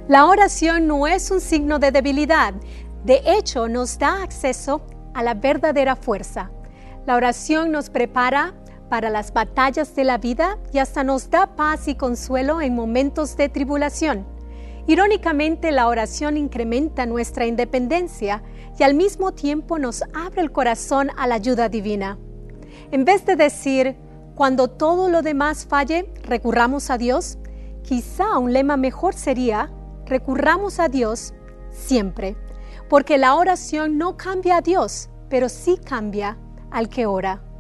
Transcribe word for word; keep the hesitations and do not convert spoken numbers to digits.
La oración no es un signo de debilidad. De hecho, nos da acceso a la verdadera fuerza. La oración nos prepara para las batallas de la vida y hasta nos da paz y consuelo en momentos de tribulación. Irónicamente, la oración incrementa nuestra independencia y al mismo tiempo nos abre el corazón a la ayuda divina. En vez de decir, cuando todo lo demás falle, recurramos a Dios, quizá un lema mejor sería, recurramos a Dios siempre, porque la oración no cambia a Dios, pero sí cambia al que ora.